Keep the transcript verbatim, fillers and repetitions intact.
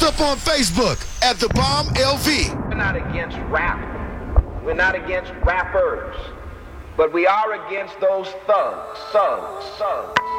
up on Facebook at The Bomb L V. We're not against rap. We're not against rappers. But we are against those thugs, thugs, thugs.